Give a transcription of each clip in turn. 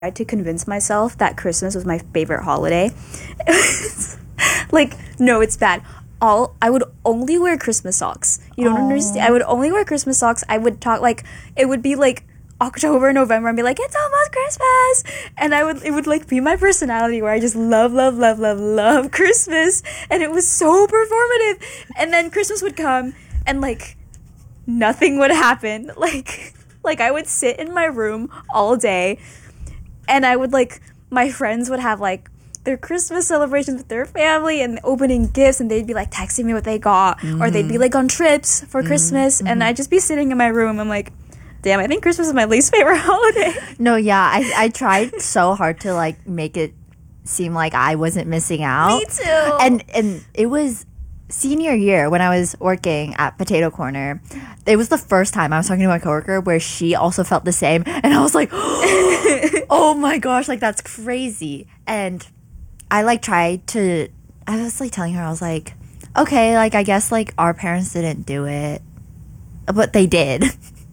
tried to convince myself that Christmas was my favorite holiday. Like, no, it's bad. I would only wear Christmas socks. You don't understand. I would only wear Christmas socks. I would talk like it would be like October, November, and be like, it's almost Christmas, and it would like be my personality where I just love Christmas, and it was so performative. And then Christmas would come, and like nothing would happen. Like I would sit in my room all day, and I would like my friends would have like their Christmas celebrations with their family and opening gifts, and they'd be like texting me what they got, or they'd be like on trips for Christmas, and I'd just be sitting in my room. I'm like, damn, I think Christmas is my least favorite holiday. No, yeah, I tried so hard to like make it seem like I wasn't missing out. Me too. And it was senior year when I was working at Potato Corner. It was the first time I was talking to my coworker where she also felt the same, and I was like, oh my gosh, like that's crazy. And I like tried to, I was like telling her, I was like, okay, like I guess like our parents didn't do it, but they did.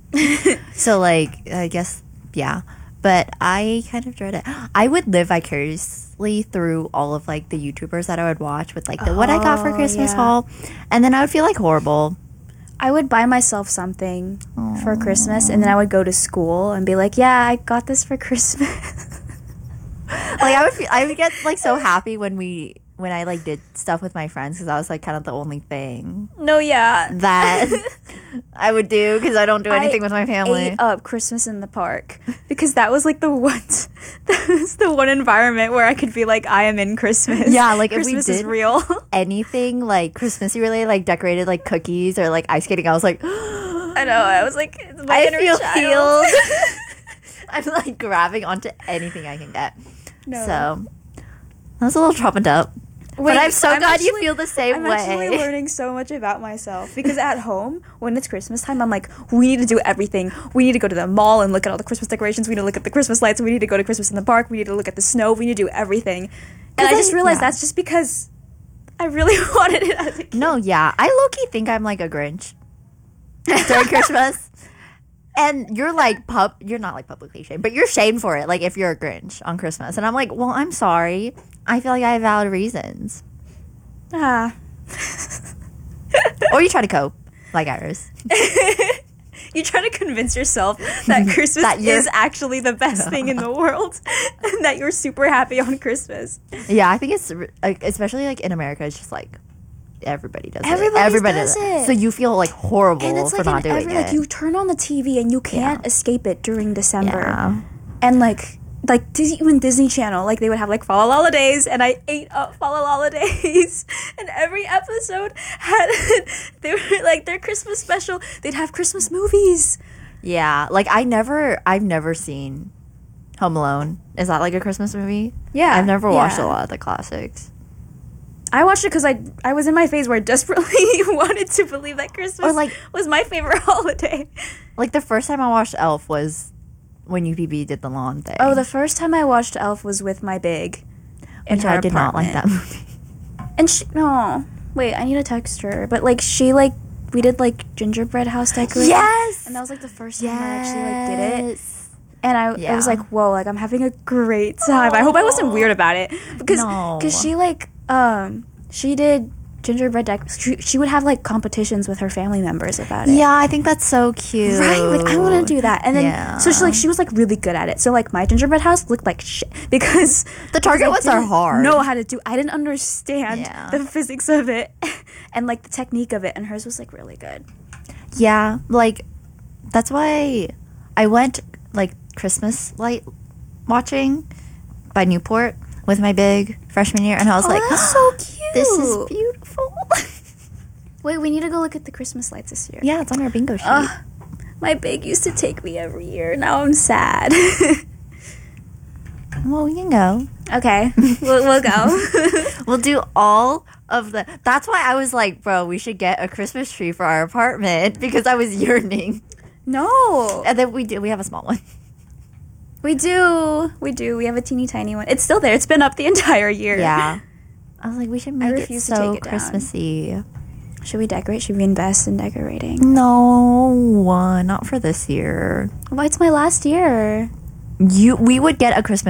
So like I guess, yeah, but I kind of dread it. I would live vicariously through all of like the YouTubers that I would watch with like the what I got for Christmas haul, and then I would feel like horrible. I would buy myself something for Christmas, and then I would go to school and be like, yeah, I got this for Christmas. Like I would get like so happy when I like did stuff with my friends, because I was like kind of the only thing No, yeah. that I would do, because I don't do anything with my family. I ate up Christmas in the park because that was like that was the one environment where I could be like, I am in Christmas. Yeah, like Christmas if we is did real. anything like Christmassy related, like decorated like cookies or like ice skating, I was like, I know. I was like, it's my I inner feel child. healed. I'm like grabbing onto anything I can get. No. So I was a little traumatized up. Wait, but I'm so glad actually, you feel the same I'm way. actually learning so much about myself, because at home, when it's Christmas time, I'm like, we need to do everything. We need to go to the mall and look at all the Christmas decorations. We need to look at the Christmas lights. We need to go to Christmas in the park. We need to look at the snow. We need to do everything. And I just realized that's just because I really wanted it as a kid. No, yeah. I low-key think I'm like a Grinch during Christmas. And you're like, you're not like publicly shamed, but you're shamed for it, like if you're a Grinch on Christmas. And I'm like, well, I'm sorry. I feel like I have valid reasons. Ah. Or you try to cope, like Iris. You try to convince yourself that Christmas That is actually the best thing in the world, and that you're super happy on Christmas. Yeah, I think it's, like, especially like in America, it's just like, everybody does Everybody does does it. it. So you feel like horrible And it's for like not doing it. like you turn on the TV and you can't escape it during December. Yeah. And like even Disney Channel, like they would have like Fa La La Days, and I ate up Fa La La Days. And every episode had they were like their Christmas special. They'd have Christmas movies. Yeah, like I've never seen Home Alone. Is that like a Christmas movie? Yeah, I've never watched yeah. a lot of the classics. I watched it because I was in my phase where I desperately wanted to believe that Christmas was my favorite holiday. Like the first time I watched Elf was when UPB did the lawn thing. Oh, the first time I watched Elf was with my big. Which I did not like that movie. And wait, I need to text her. But like we did like gingerbread house decorating. Yes! And that was like the first time I actually like did it. And I was like, whoa, like I'm having a great time. I hope I wasn't weird about it. Because she like, she did gingerbread she would have like competitions with her family members about it. Yeah, I think that's so cute. Right, like I want to do that. And then so she was like really good at it. So like my gingerbread house looked like shit because the Target ones are hard. Know how to do. I didn't understand the physics of it and like the technique of it, and hers was like really good. Yeah, like that's why I went like Christmas light watching by Newport with my big freshman year, and I was like, that's so cute. This is beautiful. Wait, we need to go look at the Christmas lights this year. Yeah, it's on our bingo sheet. My big used to take me every year. Now I'm sad. Well, we can go. Okay, we'll go. We'll do all of the. That's why I was like, bro, we should get a Christmas tree for our apartment, because I was yearning. No. And then we do. We have a small one. We do. We have a teeny tiny one. It's still there. It's been up the entire year. Yeah. I was like, we should make it so Christmassy. Should we decorate? Should we invest in decorating? No, not for this year. Well, it's my last year. we would get a Christmas